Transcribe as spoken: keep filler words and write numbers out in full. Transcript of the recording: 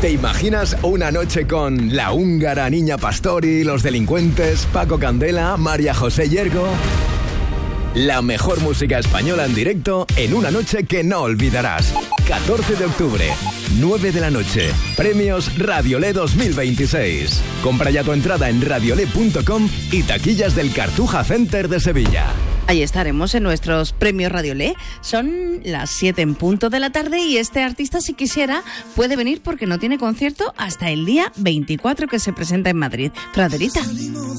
¿Te imaginas una noche con La Húngara, Niña Pastori, Los Delincuentes, Paco Candela, María José Yergo? La mejor música española en directo en una noche que no olvidarás. catorce de octubre, nueve de la noche. Premios Radiolé dos mil veintiséis. Compra ya tu entrada en radiolé punto com y taquillas del Cartuja Center de Sevilla. Ahí estaremos en nuestros premios Radiolé. Son las siete en punto de la tarde y este artista, si quisiera, puede venir porque no tiene concierto hasta el día veinticuatro, que se presenta en Madrid. Fraderita.